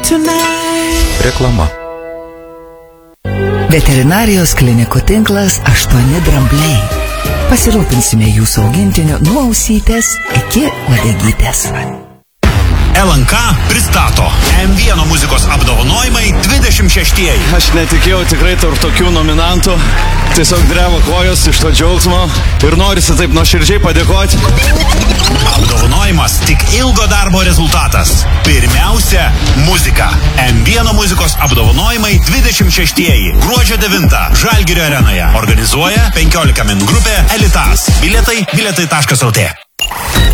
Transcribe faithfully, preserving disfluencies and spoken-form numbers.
Reklama. Veterinarijos klinikų tinklas aštuoni drambliai. Pasirūpinsime jūsų augintiniu nuo ausytės iki uodegytės. L N K pristato M vieno muzikos apdovanojimai dvidešimt šeštieji. Aš netikėjau tikrai tarp tokių nominantų. Tiesiog dreba kojos iš to džiaugsmo ir norisi taip nuoširdžiai padėkoti. Apdovanojimas tik ilgo darbo rezultatas. Pirmiausia, muzika. M vieno muzikos apdovanojimai dvidešimt šeštieji. Gruodžio devintą Žalgirio arenoje. Organizuoja penkiolika min grupė Elitas. Bilietai bilietai taškas lt.